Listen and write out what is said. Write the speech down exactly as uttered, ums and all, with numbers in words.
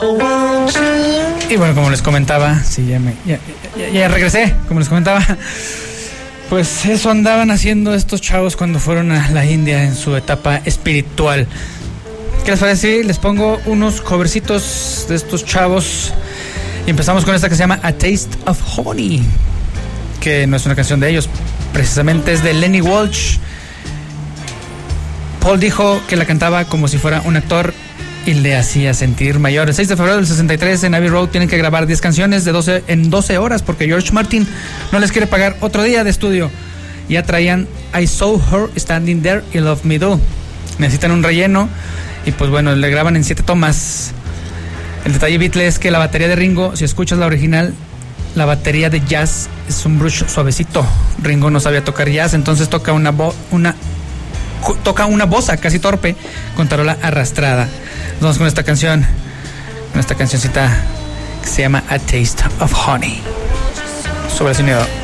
Y bueno, como les comentaba, sí, ya, me, ya, ya, ya regresé, como les comentaba, pues eso andaban haciendo estos chavos cuando fueron a la India en su etapa espiritual. ¿Qué les parece? Les pongo unos covercitos de estos chavos y empezamos con esta que se llama A Taste of Honey, que no es una canción de ellos, precisamente es de Lenny Walsh. Paul dijo que la cantaba como si fuera un actor y le hacía sentir mayor. El seis de febrero del sesenta y tres en Abbey Road tienen que grabar diez canciones de doce, en doce horas porque George Martin no les quiere pagar otro día de estudio. Ya traían I Saw Her Standing There y Love Me Do. Necesitan un relleno y pues bueno, le graban en siete tomas. El detalle Beatle es que la batería de Ringo, si escuchas la original, la batería de jazz es un brush suavecito. Ringo no sabía tocar jazz, entonces toca una bo- una toca una bossa casi torpe con tarola arrastrada. Vamos con esta canción, con esta cancioncita que se llama A Taste of Honey. Sobre el sonido.